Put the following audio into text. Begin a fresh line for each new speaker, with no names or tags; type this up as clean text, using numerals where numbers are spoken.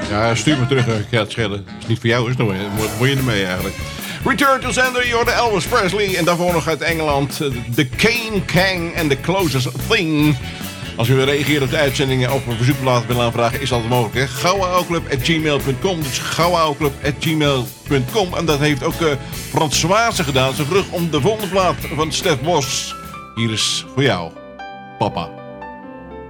Ja, stuur me terug. Gert Schellen. Dat is niet voor jou, is het? Moet je ermee eigenlijk. Return to Sender, you're de Elvis Presley. En daarvoor nog uit Engeland. The Kane Kang and the Closest Thing. Als u wil reageren op de uitzendingen of een verzoekplaat wil aanvragen, is dat mogelijk. gouweouwclub@gmail.com. Dus gouweouwclub@gmail.com. En dat heeft ook Françoise gedaan. Ze vroeg om de volgende plaat van Stef Bos. Hier is voor jou, papa.